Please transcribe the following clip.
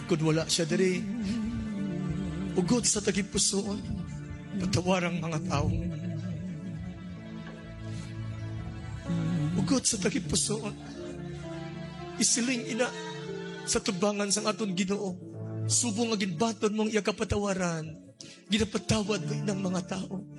kung wala siya diri, ugod sa tagip pusoon, patawarang mga tao. Ugod sa tagip pusoon, isiling ina sa tubangan sang aton Ginoo. Subong nga ginbaton mong iya kapatawaran, ginapatawad mo ng mga tao.